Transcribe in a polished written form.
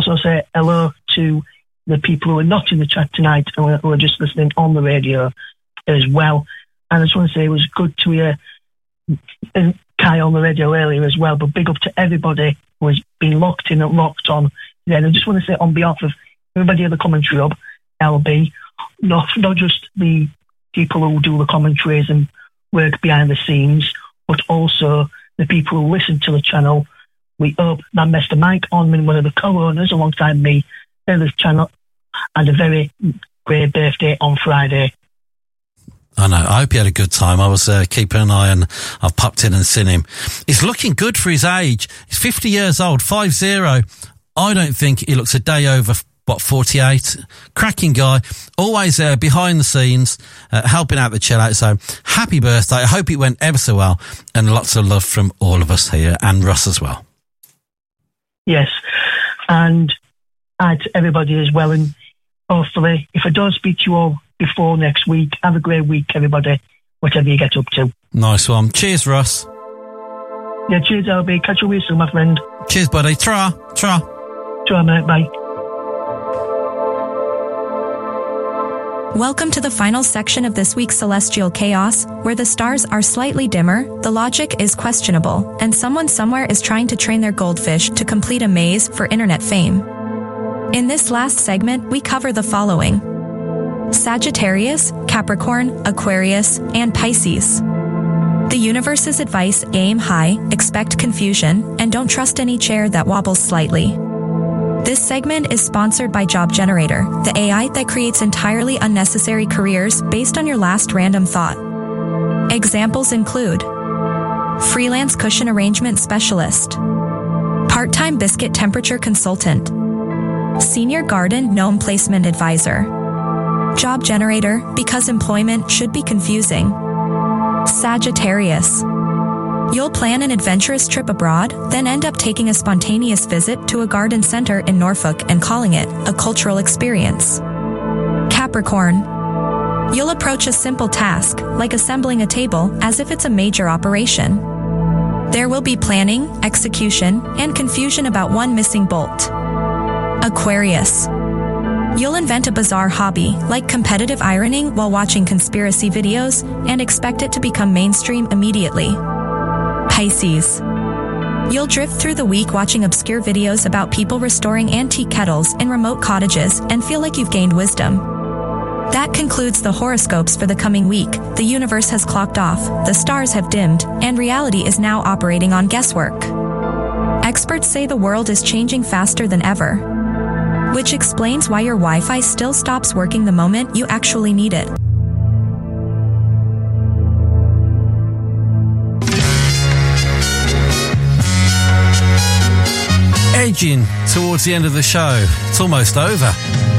also say hello to the people who are not in the chat tonight and who are just listening on the radio as well. And I just want to say it was good to hear Kai on the radio earlier as well, but big up to everybody who has been locked in and locked on. And I just want to say on behalf of everybody at the Commentary Hub, LB, not just the people who do the commentaries and work behind the scenes, but also the people who listen to the channel. We hope that Mr. Mike Onman, one of the co-owners alongside me in this channel, had a very great birthday on Friday. I know. I hope he had a good time. I was keeping an eye and I've popped in and seen him. He's looking good for his age. He's 50 years old, 50. I don't think he looks a day over, 48. Cracking guy. Always behind the scenes, helping out the chill out. So happy birthday. I hope it went ever so well. And lots of love from all of us here and Russ as well. Yes. And to everybody as well. And hopefully, if I don't speak to you all before next week, have a great week, everybody, whatever you get up to. Nice one. Cheers, Russ. Yeah, cheers, LB. Catch you with you soon, my friend. Cheers, buddy. Tra. Tra, mate. Bye. Welcome to the final section of this week's Celestial Chaos, where the stars are slightly dimmer, the logic is questionable, and someone somewhere is trying to train their goldfish to complete a maze for internet fame. In this last segment, we cover the following: Sagittarius, Capricorn, Aquarius, and Pisces. The universe's advice: aim high, expect confusion, and don't trust any chair that wobbles slightly. This segment is sponsored by Job Generator, the AI that creates entirely unnecessary careers based on your last random thought. Examples include freelance cushion arrangement specialist, part-time biscuit temperature consultant, senior garden gnome placement advisor. Job Generator, because employment should be confusing. Sagittarius. You'll plan an adventurous trip abroad, then end up taking a spontaneous visit to a garden center in Norfolk and calling it a cultural experience. Capricorn. You'll approach a simple task, like assembling a table, as if it's a major operation. There will be planning, execution, and confusion about one missing bolt. Aquarius. You'll invent a bizarre hobby, like competitive ironing while watching conspiracy videos, and expect it to become mainstream immediately. Pisces. You'll drift through the week watching obscure videos about people restoring antique kettles in remote cottages and feel like you've gained wisdom. That concludes the horoscopes for the coming week. The universe has clocked off, the stars have dimmed, and reality is now operating on guesswork. Experts say the world is changing faster than ever, which explains why your Wi-Fi still stops working the moment you actually need it. Edging towards the end of the show. It's almost over.